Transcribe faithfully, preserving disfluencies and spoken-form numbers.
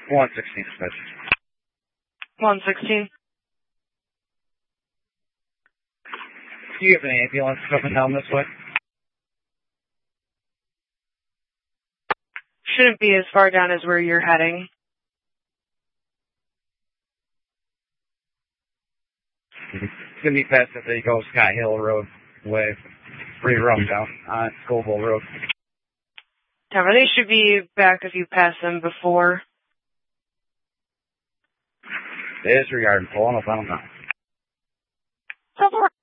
one sixteen Smith. one sixteen. Do you have an ambulance coming down this way? Shouldn't be as far down as where you're heading. It's going to be past if they go Scott Hill Road way. Free rum down on Scoville Road. However, they should be back if you pass them before. Disregard, pulling up on them now. So far.